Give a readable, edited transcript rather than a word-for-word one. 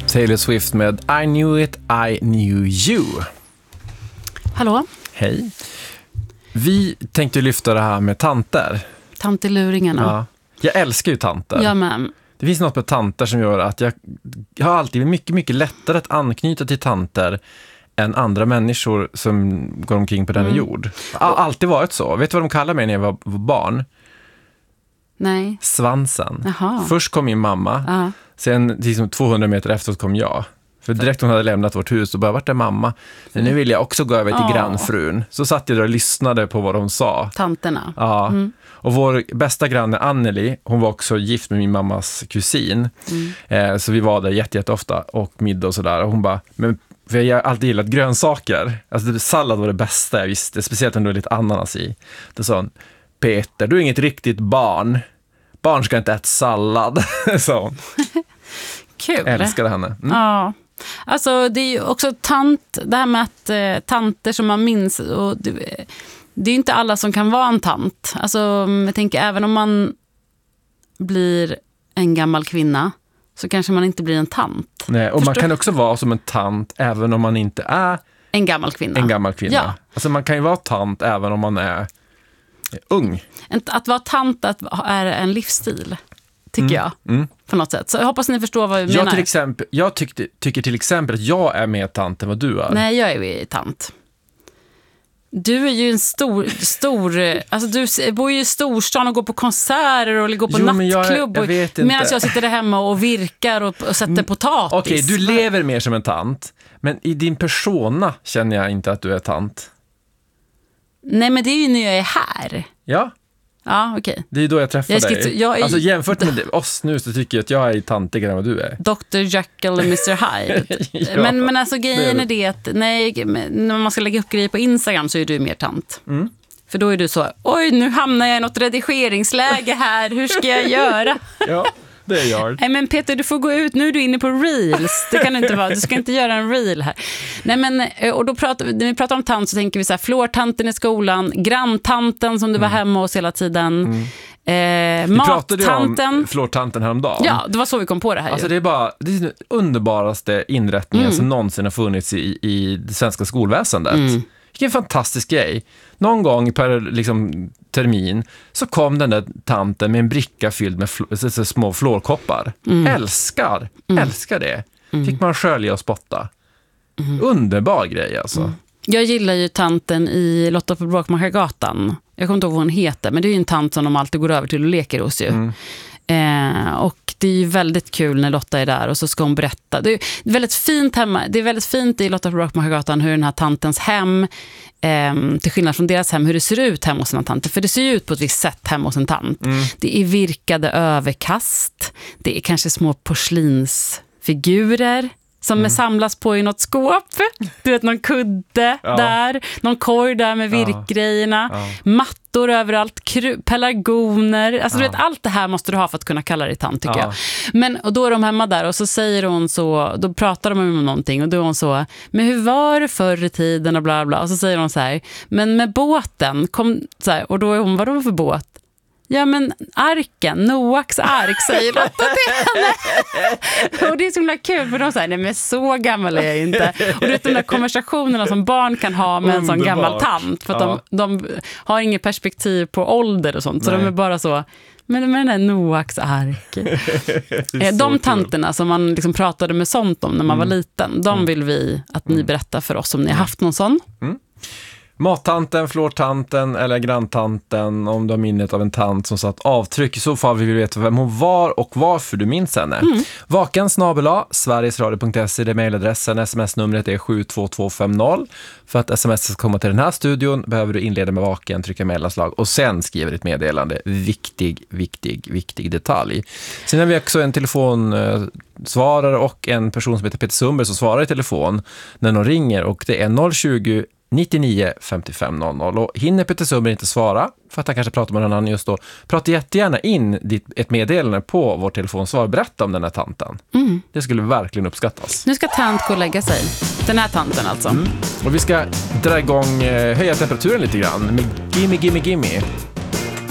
Taylor Swift med I knew it, I knew you. Hallå? Hej. Vi tänkte lyfta det här med tanter. Tanteluringarna. Ja. Jag älskar ju tanter. Ja, men. Det finns något med tanter som gör att jag har alltid mycket, mycket lättare att anknyta till tanter än andra människor som går omkring på denna jord. Det har alltid varit så. Vet du vad de kallar mig när jag var barn? Nej. Svansen. Jaha. Först kom min mamma. Sen liksom 200 meter efteråt kom jag. För direkt hon hade lämnat vårt hus och bara, vart är mamma? Men nu vill jag också gå över till grannfrun. Så satt jag där och lyssnade på vad de sa. Tanterna. Ja. Och vår bästa granne Anneli, hon var också gift med min mammas kusin. Så vi var där jätteofta och middag och sådär. Och hon bara, men för jag har alltid gillat grönsaker. Alltså sallad var det bästa jag visste. Speciellt om det var lite ananas i. Då sa hon, Peter, du är inget riktigt barn. Barn ska inte äta sallad. Så. Kul. Jag älskade henne. Ja. Alltså det är ju också det här med att tanter som man minns, och det är ju inte alla som kan vara en tant. Alltså jag tänker, även om man blir en gammal kvinna så kanske man inte blir en tant. Nej, och man kan också vara som en tant även om man inte är en gammal kvinna. Ja. Alltså man kan ju vara tant även om man är ung. Att vara tant är en livsstil, tycker jag. På något sätt. Så jag hoppas ni förstår vad jag menar. Jag tycker till exempel att jag är mer tant än vad du är. Nej, jag är ju tant. Du är ju en stor alltså du bor ju i storstan och går på konserter och går på nattklubb. Medan jag sitter där hemma och virkar och sätter potatis. Okej, du lever mer som en tant. Men i din persona känner jag inte att du är tant. Nej, men det är ju när jag är här. Ja. Ja, okej. Det är ju då jag träffar dig. Alltså jämfört med oss nu så tycker jag att jag är tantigare än vad du är. Dr. Jekyll och Mr. Hyde. Ja, men alltså grejen är det att när man ska lägga upp grejer på Instagram så är du mer tant. För då är du så, oj, nu hamnar jag i något redigeringsläge här. Hur ska jag göra? Ja, det är jag. Nej, men Peter, du får gå ut. Nu är du inne på Reels. Det kan inte vara. Du ska inte göra en Reel här. Nej, men, och då när vi pratar om tant så tänker vi så här, flårtanten i skolan, granntanten som du var hemma hos hela tiden. Vi pratade ju om flårtanten häromdagen. Ja, det var så vi kom på det här. Alltså det är den underbaraste inrättningen som någonsin har funnits i det svenska skolväsendet. Vilken fantastisk grej. Någon gång per termin så kom den där tanten med en bricka fylld med små flårkoppar. Älskar det. Fick man skölja och spotta. Underbar grej alltså. Jag gillar ju tanten i Lotta på Bråkmakargatan. Jag kommer inte ihåg vad hon heter, men det är ju en tant som de alltid går över till och leker hos ju. Och det är ju väldigt kul när Lotta är där och så ska hon berätta. Det är väldigt fint hemma. Det är väldigt fint i Lotta på Bråkmakargatan hur den här tantens hem, till skillnad från deras hem, hur det ser ut hemma hos sina tanter. För det ser ju ut på ett visst sätt hemma hos en tant. Det är virkade överkast. Det är kanske små porslinsfigurer som samlas på i något skåp. Du vet, någon kudde där. Någon korg där med virkgrejerna. Mattor överallt. Pelargoner. Alltså du vet, allt det här måste du ha för att kunna kalla dig tant, tycker jag. Men, och då är de hemma där och så säger hon så, då pratar de om någonting och då är hon så, men hur var det förr i tiden och bla bla. Och så säger hon så här, men med båten kom, så här, och då är hon, vadå för båt? Ja, men arken, Noaks ark, säger Lotta till henne. Och det är så himla kul, för de säger, nej men så gammal är jag inte. Och det är de där konversationerna som barn kan ha med en sån gammal tant. För att de har inget perspektiv på ålder och sånt. Så de är bara så, men den där Noaks ark. De tanterna som man pratade med sånt om när man var liten, de vill vi att ni berättar för oss om ni har haft någon sån. Mattanten, flårtanten eller granntanten, om du har minnet av en tant som satt avtryck. I så fall vill vi veta vem hon var och varför du minns henne. vaken@sverigesradio.se, det är mejladressen. Sms-numret är 72250. För att sms ska komma till den här studion behöver du inleda med vaken, trycka mellanslag och sen skriva ditt meddelande. Viktig detalj. Sen har vi också en telefonsvarare och en person som heter Peter Sundberg som svarar i telefon när någon ringer, och det är 020 99 55 00. Och hinner Peter Sundberg inte svara för att han kanske pratar med någon annan just då, prata jättegärna in ett meddelande på vår telefonsvar. Berätta om den här tanten. Det skulle verkligen uppskattas. Nu ska tant gå och lägga sig. Den här tanten alltså. Och vi ska dra igång, höja temperaturen lite grann med Gimme.